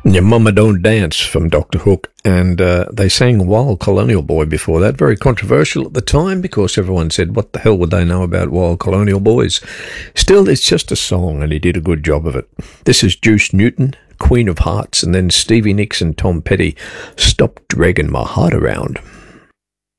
Your Mama Don't Dance from Dr. Hook, and they sang Wild Colonial Boy before that. Very controversial at the time because everyone said, what the hell would they know about Wild Colonial Boys? Still, it's just a song, and he did a good job of it. This is Juice Newton, Queen of Hearts, and then Stevie Nicks and Tom Petty, Stop Dragging My Heart Around.